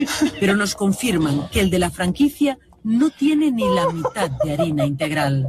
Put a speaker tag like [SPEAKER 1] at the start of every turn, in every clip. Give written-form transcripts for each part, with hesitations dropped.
[SPEAKER 1] pero nos confirman que el de la franquicia no tiene ni la mitad de harina integral.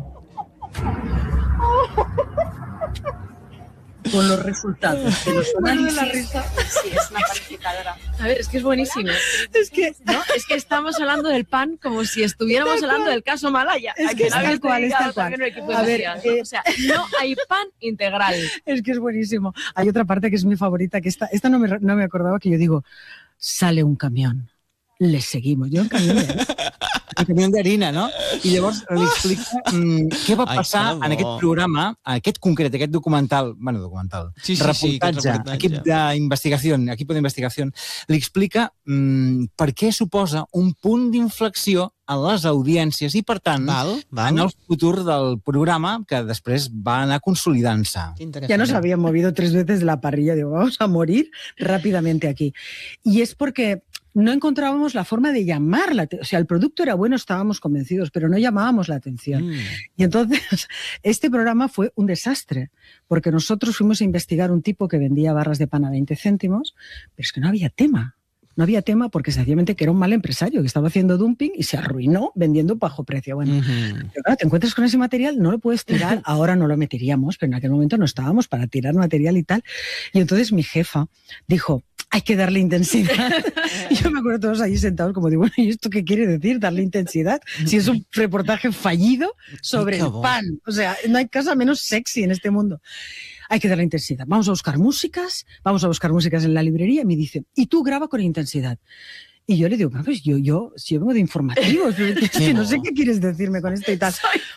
[SPEAKER 1] Con los resultados de los análisis...
[SPEAKER 2] Sí, es una panificadora.
[SPEAKER 3] A ver, es que es buenísimo. Es que estamos hablando del pan como si estuviéramos hablando del caso Malaya.
[SPEAKER 2] Es que es tal cual, es tal cual.
[SPEAKER 3] A ver, o sea, no hay pan integral.
[SPEAKER 2] Es que es buenísimo. Hay otra parte que es mi favorita, que esta no me acordaba, que yo digo, sale un camión, le seguimos. Jo, un camió d'harina, no? I llavors li explica què va passar en aquest programa, aquest concret, aquest documental, reportatge, equip d'investigació, li explica per què suposa un punt d'inflexió a les audiències i, per tant, en el futur del programa, que després va anar consolidant-se.
[SPEAKER 4] Ya nos habían movido 3 veces de la parrilla, digo, vamos a morir rápidamente aquí. Y es porque no encontrábamos la forma de llamar la atención. O sea, el producto era bueno, estábamos convencidos, pero no llamábamos la atención. Y entonces, este programa fue un desastre, porque nosotros fuimos a investigar un tipo que vendía barras de pan a 20 céntimos, pero es que no había tema. No había tema porque sencillamente que era un mal empresario que estaba haciendo dumping y se arruinó vendiendo bajo precio. Bueno, pero claro, te encuentras con ese material, no lo puedes tirar, ahora no lo meteríamos, pero en aquel momento no estábamos para tirar material y tal. Y entonces mi jefa dijo, hay que darle intensidad. Y yo me acuerdo todos ahí sentados como digo, bueno, ¿y esto qué quiere decir, darle intensidad? Si es un reportaje fallido sobre el pan. O sea, no hay cosa menos sexy en este mundo. Hay que darle intensidad. Vamos a buscar músicas en la librería. Y me dice, y tú graba con intensidad. Y yo le digo, bueno, pues yo vengo de informativos, que no sé qué quieres decirme con esto y tal.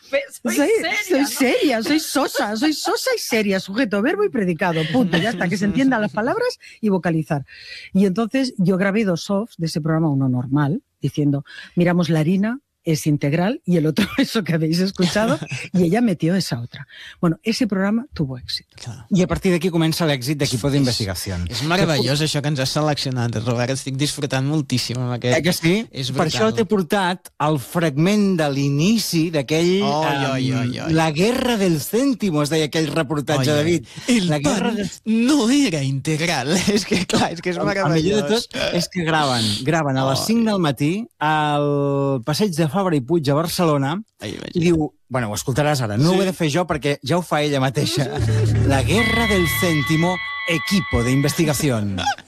[SPEAKER 4] Soy seria, soy sosa y seria, sujeto, verbo y predicado, punto, ya está, que se entiendan las palabras y vocalizar. Y entonces yo grabé 2 softs de ese programa, uno normal, diciendo, miramos la harina, es integral, y el otro, eso que habéis escuchado, y ella metió esa otra. Bueno, ese programa tuvo èxit.
[SPEAKER 5] I a partir d'aquí comença l'èxit d'Equipo d'Investigació.
[SPEAKER 6] És meravellós això que ens has seleccionat, Robert. Estic disfrutant moltíssim amb aquest.
[SPEAKER 5] Que sí? Per això t'he portat el fragment de l'inici d'aquell... La guerra del cèntimo, es deia aquell reportatge, David.
[SPEAKER 6] El pan no era integral. És que, clar, és meravellós.
[SPEAKER 5] El millor de tot és que graven a les 5 del matí al passeig de Fabra i Puig a Barcelona i diu, bueno, ho escoltaràs ara, no ho he de fer jo perquè ja ho fa ella mateixa. La guerra del cèntimo, Equipo d'Investigació.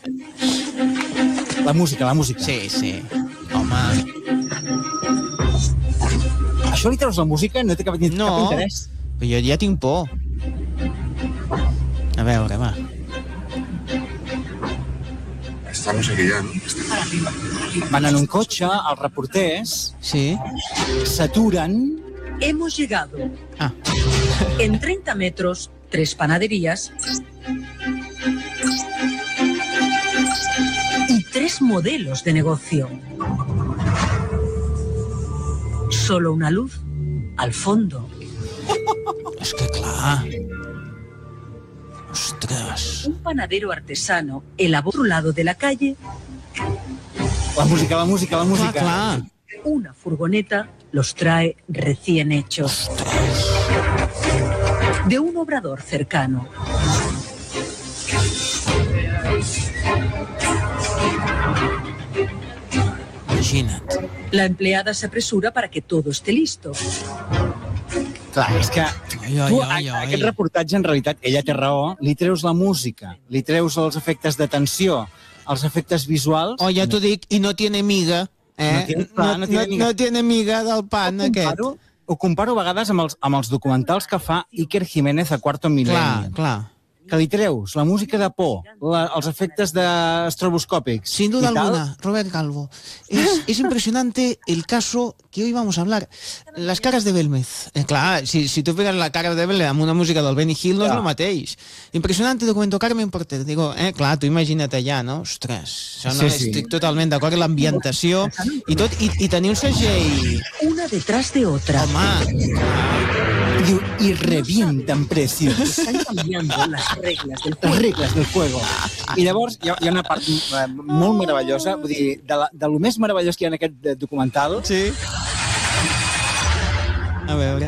[SPEAKER 5] La música.
[SPEAKER 6] Sí. Home.
[SPEAKER 5] Això li treus la música? No té cap interès?
[SPEAKER 6] No, jo ja tinc por. A veure, va.
[SPEAKER 7] Estamos aquí ya, ¿no?
[SPEAKER 5] Van en un cotxe, els reporters, s'aturen.
[SPEAKER 1] Hemos llegado. En 30 metros, 3 panaderías y 3 modelos de negocio. Solo una luz al fondo.
[SPEAKER 6] És que clar... Ostras.
[SPEAKER 1] Un panadero artesano el otro lado de la calle.
[SPEAKER 5] La música.
[SPEAKER 6] Clar.
[SPEAKER 1] Una furgoneta los trae recién hechos. De un obrador cercano.
[SPEAKER 6] Imagina't.
[SPEAKER 1] La empleada se apresura para que todo esté listo.
[SPEAKER 5] Clar, és que tu, aquest reportatge, en realitat, ella té raó, li treus la música, li treus els efectes de tensió, els efectes visuals...
[SPEAKER 6] Ja t'ho dic, i no tiene miga, No tiene miga del pan, aquest.
[SPEAKER 5] Ho comparo a vegades amb els documentals que fa Iker Jiménez a Cuarto Milenio.
[SPEAKER 6] Clar.
[SPEAKER 5] Que li treus la música de por, els efectes estroboscòpics.
[SPEAKER 6] Sin duda alguna, Robert Calvo. Es impresionante el caso que hoy vamos a hablar. Las caras de Belmez. Claro, si tú pegas la cara de Belmez amb una música del Benny Hill, no és el mateix. Impressionante documento Carmen Porter. Digo, clar, tu imagina't allà, no? Ostres, estic totalment d'acord amb l'ambientació i tot, i tenir un segell...
[SPEAKER 1] Una detrás de otra.
[SPEAKER 5] Diu, y revientan precios.
[SPEAKER 1] Están cambiando las reglas
[SPEAKER 5] del juego. I llavors hi ha una part molt meravellosa, vull dir, de lo més meravellós que hi ha en aquest documental.
[SPEAKER 6] Sí. A veure.